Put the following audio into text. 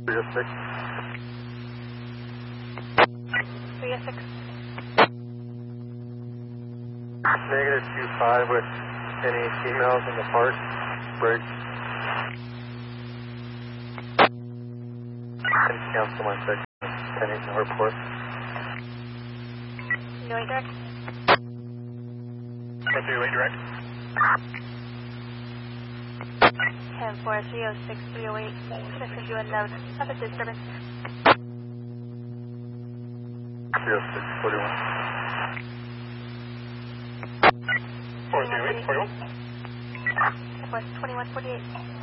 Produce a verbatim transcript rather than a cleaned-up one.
three oh six. three oh six. Negative two five with any females in the park. Break. And cancel my section. ten eight no report. No direct. ten three eight direct. ten four three oh six three oh eight. Gonna send you a note of a disturbance. three oh six forty-one. four two eight forty-one. That was twenty-one forty-eight.